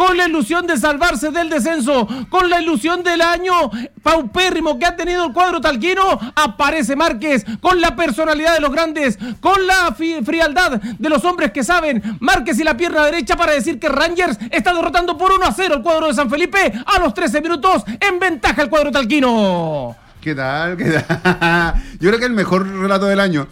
con la ilusión de salvarse del descenso, con la ilusión del año paupérrimo que ha tenido el cuadro talquino, aparece Márquez con la personalidad de los grandes, con la frialdad de los hombres que saben. Márquez y la pierna derecha para decir que Rangers está derrotando por 1-0 el cuadro de San Felipe a los 13 minutos, en ventaja el cuadro talquino. ¿Qué tal? Yo creo que el mejor relato del año.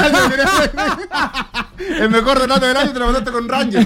El mejor relato del año te lo mandaste con Rangers.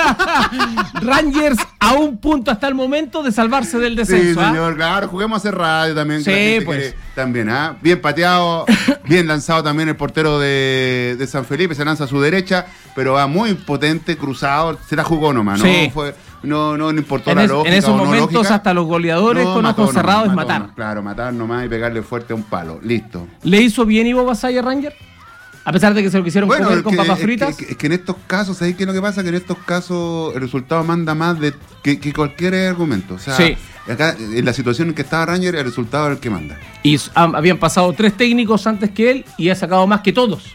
Rangers a un punto hasta el momento de salvarse del descenso. Sí, señor, claro, juguemos a hacer radio también. Sí, pues. También, bien pateado, bien lanzado también el portero de San Felipe, se lanza a su derecha, pero va muy potente, cruzado, se la jugó nomás, ¿no? Sí. No importó la lógica. En esos momentos lógica. Hasta los goleadores con ojos cerrados es matar. Claro, matar nomás y pegarle fuerte a un palo. Listo. ¿Le hizo bien Ivo Basay a Ranger? A pesar de que se lo quisieron comer con papas fritas. Es que en estos casos, ¿sabes qué es lo que pasa? Que en estos casos el resultado manda más que cualquier argumento. O sea, sí. Acá, en la situación en que estaba Ranger, el resultado era el que manda. Y habían pasado 3 técnicos antes que él y ha sacado más que todos.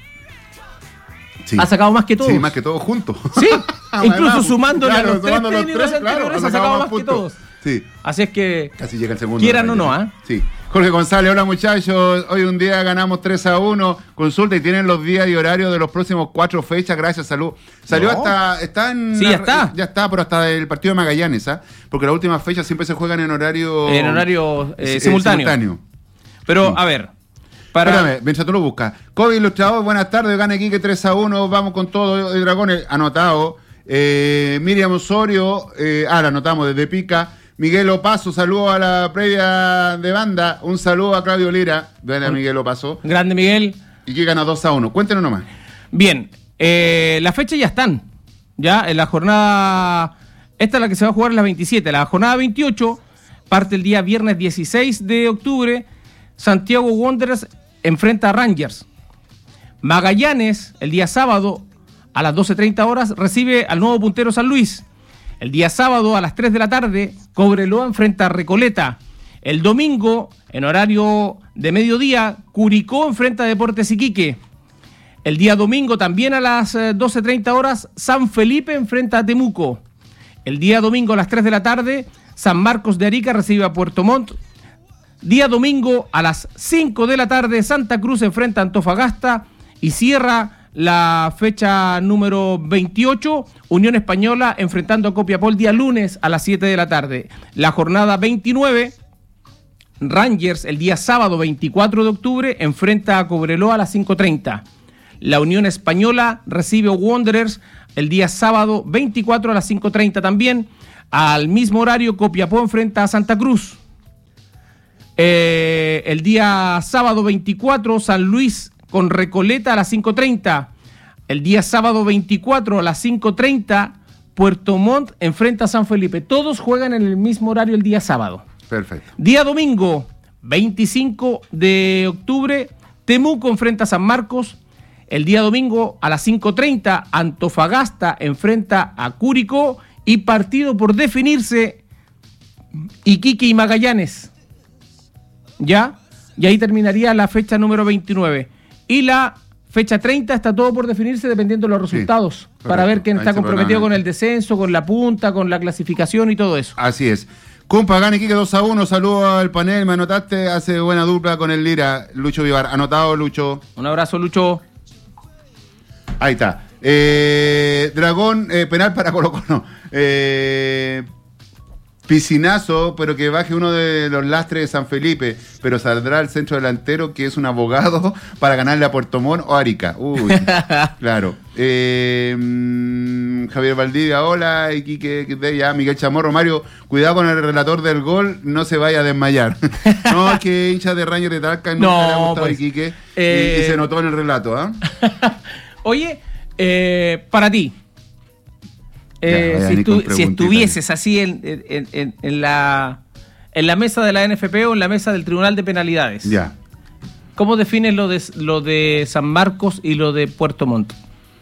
Sí. Ha sacado más que todos. Sí, más que todos juntos. Sí, incluso sumándole claro, a los 3 técnicos anteriores, ha sacado más que todos. Sí. Así es que casi llega el segundo. Quieran o no, ¿ah? Sí. Jorge González, hola muchachos. Hoy un día ganamos 3-1. Consulta y tienen los días y horarios de los próximos 4 fechas. Gracias, salud. Salió hasta. Está en. Sí, ya está. Ya está, pero hasta el partido de Magallanes, ¿ah? Porque las últimas fechas siempre se juegan en horario. En horario simultáneo. Pero, sí. A ver. Espérame, mientras tú lo buscas. Kobe Ilustrador, buenas tardes. Gana Iquique 3-1. Vamos con todo. Dragones, anotado. Miriam Osorio, la anotamos desde Pica. Miguel Opaso, saludo a la previa de banda. Un saludo a Claudio Lira. Ven a Miguel Opaso. Grande Miguel. Y que gana 2-1. Cuéntenos nomás. Bien, las fechas ya están. Ya en la jornada. Esta es la que se va a jugar en la 27. La jornada 28 parte el día viernes 16 de octubre. Santiago Wanderers enfrenta a Rangers. Magallanes, el día sábado, a las 12:30 horas, recibe al nuevo puntero San Luis. El día sábado, a las 3 de la tarde, Cobreloa enfrenta a Recoleta. El domingo, en horario de mediodía, Curicó enfrenta a Deportes Iquique. El día domingo, también a las 12:30 horas, San Felipe enfrenta a Temuco. El día domingo, a las 3 de la tarde, San Marcos de Arica recibe a Puerto Montt. Día domingo, a las 5 de la tarde, Santa Cruz enfrenta a Antofagasta y cierra la fecha número 28, Unión Española enfrentando a Copiapó el día lunes a las 7 de la tarde. La jornada 29, Rangers el día sábado 24 de octubre enfrenta a Cobreloa a las 5:30. La Unión Española recibe a Wanderers el día sábado 24 a las 5:30 también. Al mismo horario, Copiapó enfrenta a Santa Cruz. El día sábado 24, San Luis con Recoleta a las 5:30. El día sábado 24 a las 5:30, Puerto Montt enfrenta a San Felipe. Todos juegan en el mismo horario el día sábado. Perfecto. Día domingo 25 de octubre, Temuco enfrenta a San Marcos. El día domingo a las 5:30, Antofagasta enfrenta a Curicó. Y partido por definirse, Iquique y Magallanes. ¿Ya? Y ahí terminaría la fecha número 29. Y la fecha 30 está todo por definirse dependiendo de los resultados. Sí, para ver quién está comprometido con el descenso, con la punta, con la clasificación y todo eso. Así es. Compa, gana Iquique 2-1. Saludos al panel. Me anotaste. Hace buena dupla con el Lira. Lucho Vivar. Anotado, Lucho. Un abrazo, Lucho. Ahí está. Dragón, penal para Colo-Colo. Piscinazo, pero que baje uno de los lastres de San Felipe, pero saldrá el centro delantero que es un abogado para ganarle a Puerto Montt o Arica. Uy, claro. Javier Valdivia, hola, Iquique, ya, Miguel Chamorro, Mario, cuidado con el relator del gol, no se vaya a desmayar. No, es que hincha de Rangers de Talca nunca le ha gustado pues, Iquique y se notó en el relato, ¿ah? Oye, para ti, si estuvieses así en la mesa de la NFP o en la mesa del Tribunal de Penalidades, ya. ¿Cómo defines lo de San Marcos y lo de Puerto Montt?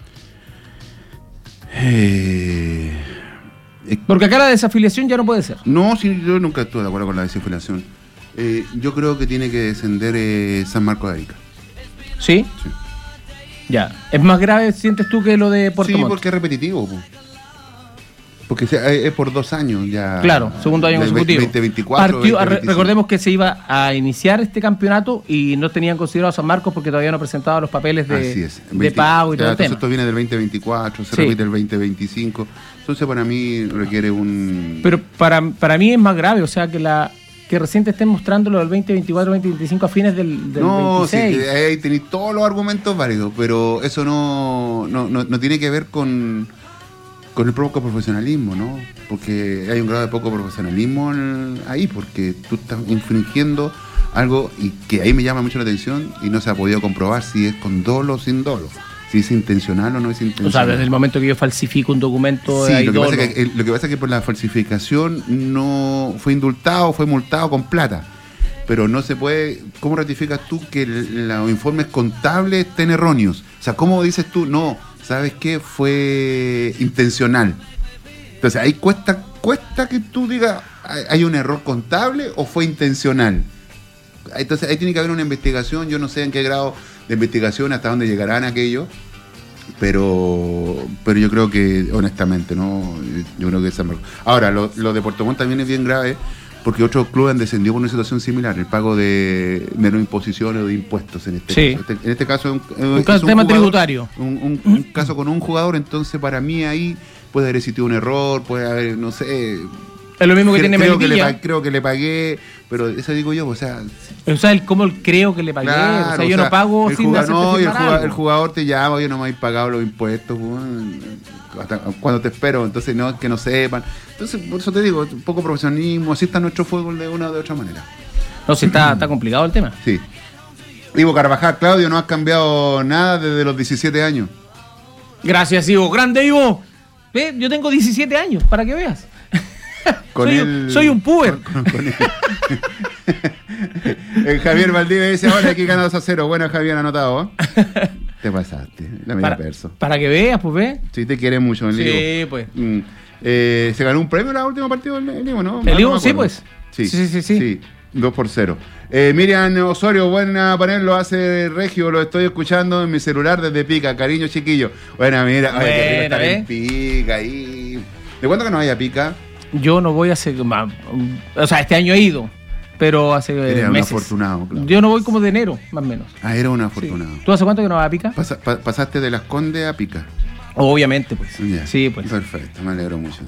Porque acá la desafiliación ya no puede ser. No, sí, yo nunca estuve de acuerdo con la desafiliación. Yo creo que tiene que descender San Marcos de Arica. ¿Sí? Sí. Ya. ¿Es más grave, sientes tú, que lo de Puerto Montt? Sí, porque es repetitivo. Porque es por 2 años ya. Claro, segundo año consecutivo. 2024. Recordemos que se iba a iniciar este campeonato y no tenían considerado a San Marcos porque todavía no presentaba los papeles de pago y todo el tema. Esto viene del 2024, se repite el 2025. Entonces para mí requiere un... Pero para mí es más grave, o sea, que recién te estén mostrando lo del 2024, 2025 a fines del 26. No, sí, ahí tenéis todos los argumentos válidos, pero eso no tiene que ver con el poco profesionalismo, ¿no? Porque hay un grado de poco profesionalismo ahí, porque tú estás infringiendo algo y que ahí me llama mucho la atención y no se ha podido comprobar si es con dolo o sin dolo, si es intencional o no es intencional. O sea, desde el momento que yo falsifico un documento sí, de lo que pasa es que por la falsificación no fue indultado, fue multado con plata. Pero no se puede... ¿Cómo ratificas tú que los informes contables estén erróneos? O sea, ¿cómo dices tú? No, ¿sabes qué? Fue intencional. Entonces, ahí cuesta que tú digas, ¿hay un error contable o fue intencional? Entonces, ahí tiene que haber una investigación. Yo no sé en qué grado de investigación, hasta dónde llegarán aquellos, pero yo creo que, honestamente, ¿no? Yo creo que es... Ahora, lo de Puerto Montt también es bien grave, porque otros clubes han descendido con una situación similar, el pago de menos imposiciones o de impuestos en este caso. En este caso es un tema jugador, tributario. Un caso con un jugador, entonces para mí ahí puede haber existido un error, puede haber, no sé... Es lo mismo que tiene Melipilla. Creo que le pagué, pero eso digo yo, o sea... ¿cómo creo que le pagué? Claro, o sea, yo no pago sin el jugador te llama, oye, no me habéis pagado los impuestos, hasta cuando te espero, entonces no, es que no sepan. Entonces, por eso te digo, un poco profesionalismo, así está nuestro fútbol de una o de otra manera. No, sí, está complicado el tema. Sí. Ivo Carvajal, Claudio, no has cambiado nada desde los 17 años. Gracias, Ivo. ¡Grande, Ivo! ¿Ve? Yo tengo 17 años, para que veas. Soy un puber. Javier Valdivia dice, ahora aquí gana 2-0. Bueno, Javier, anotado. Te pasaste, la media perso. Para que veas, pues ve. Sí, te quiere mucho el Ivo. Sí, pues. Se ganó un premio en el último partido el Ivo, ¿no? El Ivo, sí, pues. Sí. 2-0. Miriam Osorio, buena panel, lo hace Regio, lo estoy escuchando en mi celular desde Pica, cariño chiquillo. Bueno, mira, oye, estar en Pica ahí. ¿De cuándo que no vaya Pica? Yo no voy hace... O sea, este año he ido, pero hace meses. Un afortunado, claro. Yo no voy como de enero, más o menos. Ah, era un afortunado. Sí. ¿Tú hace cuánto que no vas a Pica? Pasaste de Las Condes a Pica. Obviamente, pues. Yeah. Sí, pues. Perfecto, me alegro mucho.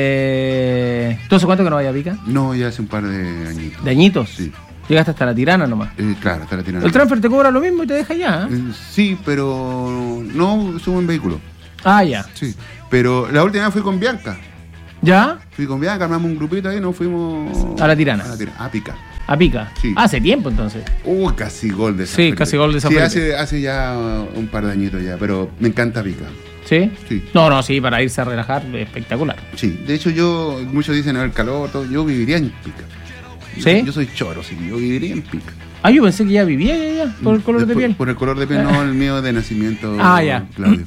¿Tú hace cuánto que no vayas a Pica? No, ya hace un par de añitos. ¿De añitos? Sí. Llegaste hasta La Tirana nomás. Claro, hasta La Tirana. ¿El transfer te cobra lo mismo y te deja allá? Sí, pero no subo en vehículo. Ah, ya. Sí, pero la última vez fui con Bianca. ¿Ya? Fui con Bianca, armamos un grupito ahí, nos fuimos... A La Tirana. A Pica. ¿A Pica? Sí. Hace tiempo entonces. Casi gol de San Felipe. Sí, casi gol de San Felipe. Sí, hace ya un par de añitos ya, pero me encanta Pica. ¿Sí? Sí. No, sí, para irse a relajar, espectacular. Sí, de hecho muchos dicen el calor, todo, yo viviría en Pica. ¿Sí? Yo soy choro, sí, yo viviría en Pica. Ah, yo pensé que ya vivía ya, por el color de piel. Por el color de piel, no, el mío de nacimiento. Ya. Claudio.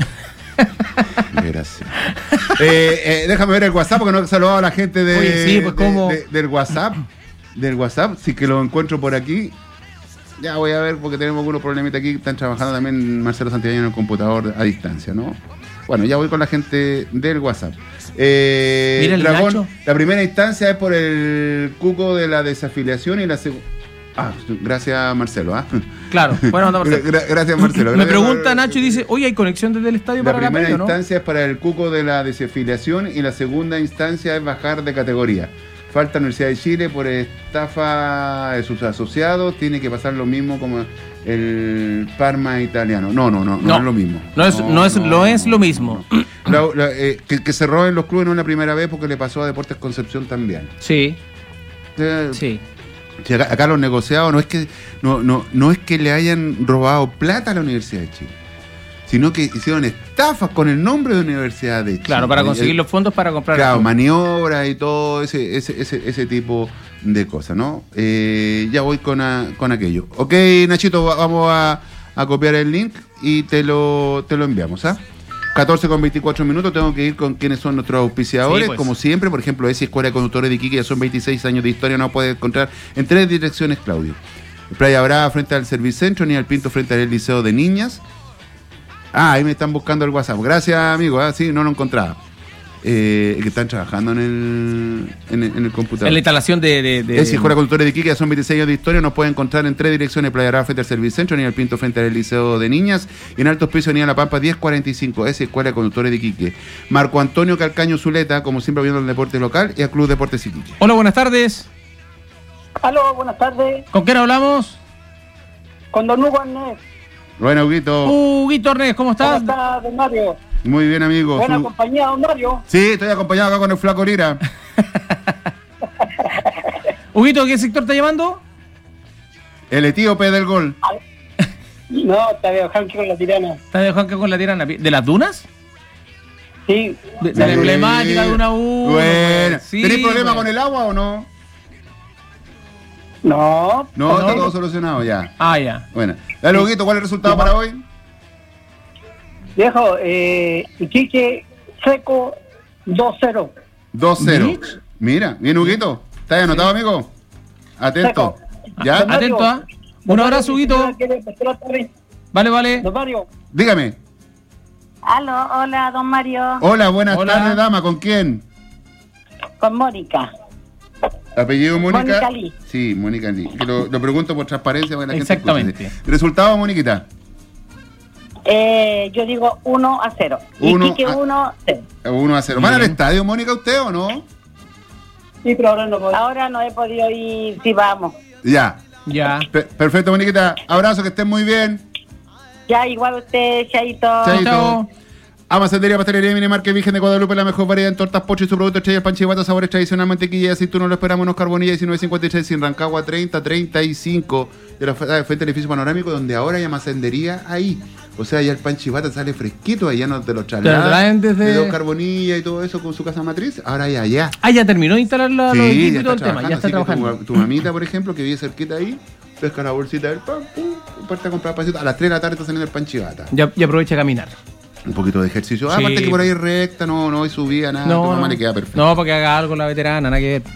Gracias. Déjame ver el WhatsApp porque no he saludado a la gente del WhatsApp. Del WhatsApp, sí que lo encuentro por aquí. Ya voy a ver porque tenemos algunos problemitas aquí. Están trabajando también Marcelo Santillán en el computador a distancia, ¿no? Bueno, ya voy con la gente del WhatsApp. Mira el Dragón, Nacho. la primera instancia es por el cuco de la desafiliación y la segunda... gracias Marcelo. Claro, bueno, Marcelo. Gracias Marcelo. Me pregunta Nacho y dice, oye, ¿hay conexión desde el estadio para la primera Campello, instancia es para el cuco de la desafiliación y la segunda instancia es bajar de categoría. Falta Universidad de Chile por estafa de sus asociados. Tiene que pasar lo mismo como el Parma italiano. No es lo mismo. No es lo mismo. Que se roben los clubes no es la primera vez porque le pasó a Deportes Concepción también. Sí. Sí. Acá los negociados no es que le hayan robado plata a la Universidad de Chile, sino que hicieron estafas con el nombre de Universidad de Chile. Claro, para conseguir los fondos para comprar. Claro, maniobras y todo ese tipo de cosas, ¿no? Ya voy con aquello. Ok, Nachito, vamos a copiar el link y te lo enviamos, ¿ah? 14:24, tengo que ir con quienes son nuestros auspiciadores, sí, pues. Como siempre, por ejemplo, ESI Escuela de Conductores de Iquique, ya son 26 años de historia, no puede encontrar en 3 direcciones, Claudio. Playa Brava frente al Servicentro, Niñal Pinto frente al Liceo de Niñas. Ahí me están buscando el WhatsApp. Gracias, amigo. Sí, no lo encontraba. que están trabajando en el computador. En la instalación de... Es Escuela Conductores de Iquique, ya son 26 años de historia. Nos pueden encontrar en 3 direcciones: Playa Brava frente al Service Centro, Avenida El Pinto frente al Liceo de Niñas, y en Altos Pisos, Avenida La Pampa 1045. Es Escuela Conductores de Iquique. Marco Antonio Calcaño Zuleta, como siempre, viendo el deporte local, y al Club Deportes Iquique. Hola, buenas tardes. Aló, buenas tardes. ¿Con quién hablamos? Con don Hugo Arnés. Bueno, Huguito. Huguito Arnés, ¿cómo estás? ¿Cómo está, don Mario? Muy bien, amigo. Buena compañía, don Mario. Sí, estoy acompañado acá con el Flaco Lira. Huguito, ¿qué sector está llamando? El etíope del gol. No, está de Juanqui con la tirana. ¿Está de Juanca con la tirana? ¿De las dunas? Sí. De la emblemática de una U. Bueno. Sí, ¿Tenés problema bueno. con el agua o no? No. No, está todo solucionado ya. Ah, ya. Bueno. Dale, Huguito, ¿cuál es el resultado para hoy? Viejo, Iquique seco 2-0. 2-0. Mira, bien, Huguito. ¿Estás anotado, amigo? Atento. Seco. ¿Ya? Don Mario, Atento, ¿ah? Un abrazo, Huguito. Vale, vale. Don Mario. Dígame. Aló, hola, don Mario. Hola, buenas Hola. tardes, dama. ¿Con quién? Con Mónica. ¿Apellido Mónica? Mónica Lee. Sí, Mónica Lee. Que lo pregunto por transparencia para que la gente Exactamente. escuche. ¿Resultado, Moniquita? Yo digo 1-0. Iquique 1-0. 1-0. ¿Van al estadio, Mónica, usted o no? Sí, pero ahora no puedo. Ahora no he podido ir, sí vamos. Ya. Ya. Perfecto, Moniquita. Abrazo, que estén muy bien. Ya, igual usted, Chaito. Chaito. Chao. Amacendería, pastelería, Minimarque, Virgen de Guadalupe, la mejor variedad en tortas, pocho y su producto estrella, pan chivata, sabores tradicional, mantequilla y aceituno. Lo esperamos en Oscar Bonilla, 1956, sin Rancagua, 3035. De la frente del edificio panorámico, donde ahora hay amacendería ahí. O sea, ya el pan chivata sale fresquito, allá no te lo trasladan. traen desde- De Oscar Bonilla y todo eso con su casa matriz. Ahora ya allá. Ah, ya terminó de instalar los Sí, equipos ya y todo está el tema. Ya está trabajando. Así que trabajando. tu mamita, por ejemplo, que vive cerquita ahí, pesca la bolsita del pan, pum, y parte a comprar pancito. A las 3 de la tarde está saliendo el pan chivata. Ya aprovecha a caminar. Un poquito de ejercicio. Ah, Sí. aparte que por ahí es recta, no hay subida, nada. Tu mamá le queda perfecto. No, porque haga algo la veterana, nada que ver.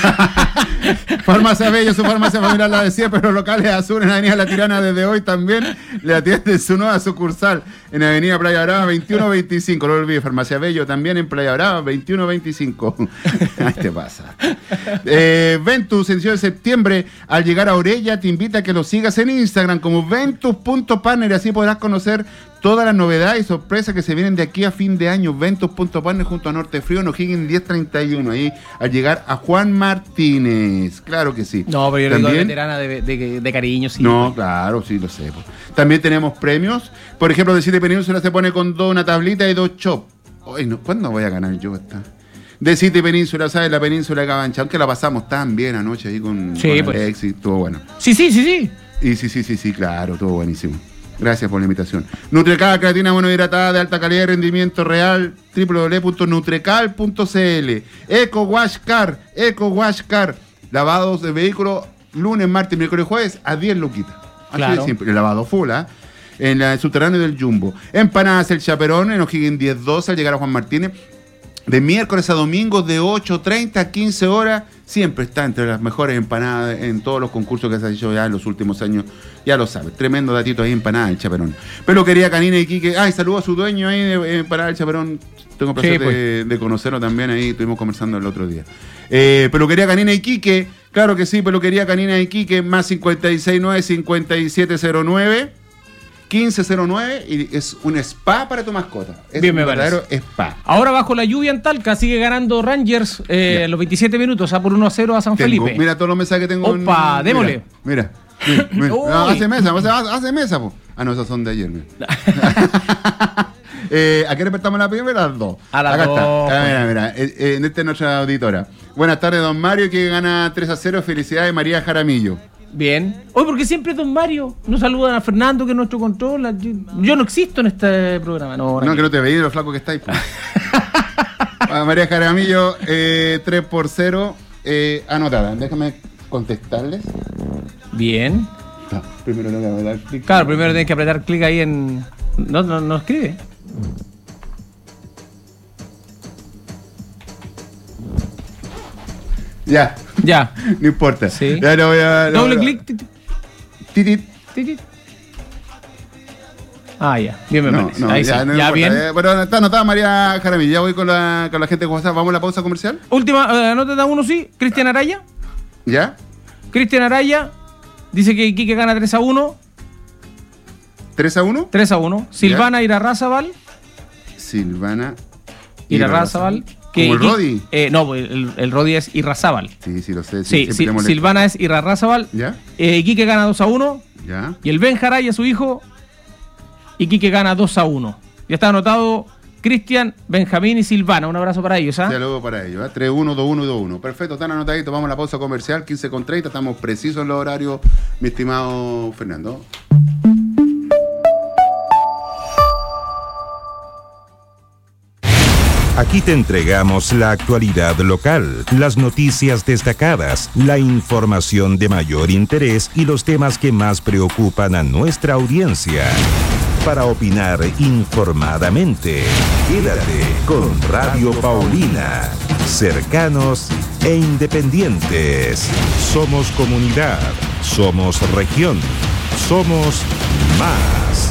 Farmacia Bello, su farmacia familiar la de siempre, los locales Azul en Avenida La Tirana desde hoy también le atiende su nueva sucursal en Avenida Playa Brava 2125. No lo olvides, Farmacia Bello también en Playa Brava 2125. Ahí te pasa. Ventus, el 18 de septiembre, al llegar a Orella, te invita a que lo sigas en Instagram como ventus.partner, y así podrás conocer todas las novedades y sorpresas que se vienen de aquí a fin de año. Ventus.partner junto a Norte Frío en O'Higgins 1031, ahí al llegar a Juan Martínez. Claro que sí. No, pero yo le digo También- veterana de cariño, sí. No, claro, sí, lo sé. Pues. También tenemos premios. Por ejemplo, de 7 Península se pone con una tablita y 2 chops. Ay, no, ¿cuándo voy a ganar yo esta? De 7 Península, ¿sabes? La península de Cabancha. Aunque la pasamos tan bien anoche ahí con Pues. Alexis, estuvo bueno. Sí. Y sí, claro, todo buenísimo. Gracias por la invitación. Nutrecal, creatina monohidratada de alta calidad y rendimiento real, www.nutrecal.cl. Eco Wash Car, lavados de vehículos, lunes, martes, miércoles y jueves a 10 luquitas. Así Claro. de simple, el lavado full, ¿ah? En el subterráneo del Jumbo. Empanadas El Chaperón, en O'Higgins 1012, al llegar a Juan Martínez. De miércoles a domingo, de 8:30 a 15 horas, siempre está entre las mejores empanadas en todos los concursos que se han hecho ya en los últimos años. Ya lo sabes, tremendo datito ahí, empanada El Chaperón. Peluquería Canina y Quique. Ay, saludo a su dueño ahí de Empanada El Chaperón. Tengo el placer Sí, pues. de conocerlo también ahí, estuvimos conversando el otro día. Peluquería Canina y Quique, claro que sí, Peluquería Canina y Quique, más 569-5709. 1509 y es un spa para tu mascota. Es Bien, un me verdadero spa. Ahora bajo la lluvia en Talca sigue ganando Rangers los 27 minutos, a por 1-0 a San Tengo, Felipe. mira todos los mensajes que tengo. Opa, démosle. Mira. Uy. No, hace mesa, hace mesa. Po. Ah, no, esos son de ayer. Mira. ¿A qué despertamos la primera? A las 2. A las Acá 2, está. Mira. En esta es nuestra auditora. Buenas tardes, don Mario, que gana 3-0. Felicidades, María Jaramillo. Bien. Hoy porque siempre es don Mario. Nos saludan a Fernando, que es nuestro control. Yo no existo en este programa. No, No, que no te veí lo flaco que estáis. Pues. María Jaramillo, 3-0. Anotada. Déjame contestarles. Bien. No, primero tengo que dar clic. Claro, primero tienes que apretar clic ahí en... No escribe. Ya, Ya. no importa. Sí. Ya no voy a. Doble clic. Titit. Titit. Ah, ya. Bien, me parece. No, Ahí ya, sí. no Ya, importa, bien. Pero está anotada María Jaramillo. Ya voy con la gente de WhatsApp. ¿Vamos a la pausa comercial? Última, nota da uno, sí. Cristian Araya. ¿Ya? Cristian Araya dice que Iquique gana 3-1. 3-1. 3-1. Silvana Irarrázaval. Silvana Irarrázaval. ¿Como el Rodi? No, el Rodi es Irarrázaval. Sí, lo sé. Sí, Silvana es Irarrázaval. ¿Ya? Iquique gana 2-1. ¿Ya? Y el Ben Jaraya, su hijo, Iquique gana 2-1. Ya está anotado Cristian, Benjamín y Silvana. Un abrazo para ellos. Ya luego para ellos. 3-1, 2-1 y 2-1. Perfecto, están anotaditos. Vamos a la pausa comercial, 15:30. Estamos precisos en los horarios, mi estimado Fernando. Aquí te entregamos la actualidad local, las noticias destacadas, la información de mayor interés y los temas que más preocupan a nuestra audiencia. Para opinar informadamente, quédate con Radio Paulina. Cercanos e independientes. Somos comunidad, somos región, somos más.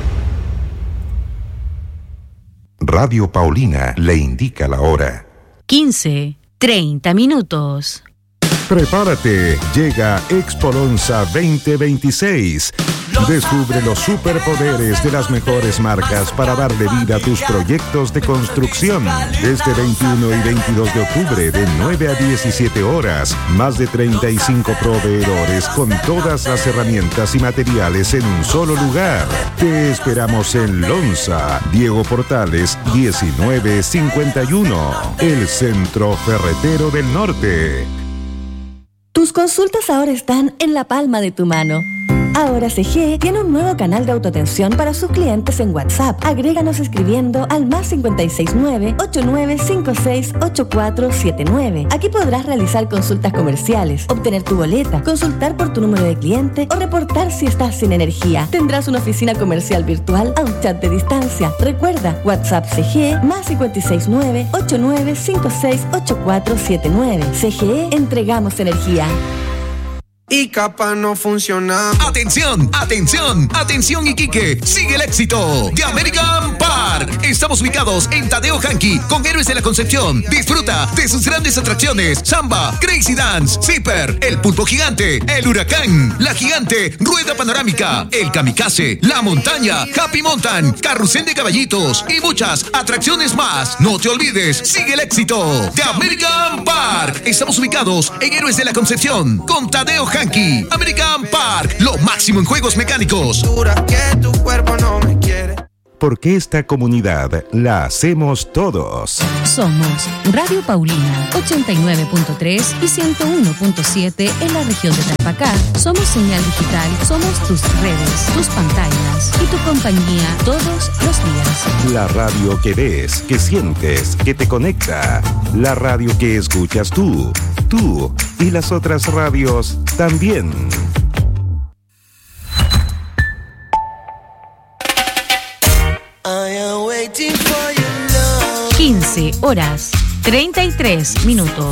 Radio Paulina le indica la hora. 15:30 minutos. Prepárate, llega Expo Lonza 2026. Descubre los superpoderes de las mejores marcas para darle vida a tus proyectos de construcción. Este 21 y 22 de octubre, de 9 a 17 horas, más de 35 proveedores con todas las herramientas y materiales en un solo lugar. Te esperamos en Lonza, Diego Portales 1951, el Centro Ferretero del Norte. Tus consultas ahora están en la palma de tu mano. Ahora CGE tiene un nuevo canal de autoatención para sus clientes en WhatsApp. Agréganos escribiendo al +569 8956 8479. Aquí podrás realizar consultas comerciales, obtener tu boleta, consultar por tu número de cliente o reportar si estás sin energía. Tendrás una oficina comercial virtual a un chat de distancia. Recuerda, WhatsApp CGE +569 8956 8479. CGE, entregamos energía. Y capaz no funciona. ¡Atención! ¡Atención! ¡Atención, Iquique! ¡Sigue el éxito de American Park! Estamos ubicados en Tadeo Hanqui, con Héroes de la Concepción. Disfruta de sus grandes atracciones: Samba, Crazy Dance, Zipper, el pulpo gigante, el huracán, la gigante rueda panorámica, el kamikaze, la montaña, Happy Mountain, carrusel de caballitos y muchas atracciones más. No te olvides, sigue el éxito de American Park. Estamos ubicados en Héroes de la Concepción, con Tadeo Hanqui. American Park, lo máximo en juegos mecánicos. Porque esta comunidad la hacemos todos. Somos Radio Paulina 89.3 y 101.7 en la región de Tarapacá. Somos señal digital, somos tus redes, tus pantallas y tu compañía todos los días. La radio que ves, que sientes, que te conecta. La radio que escuchas tú y las otras radios también. 15:33 minutos.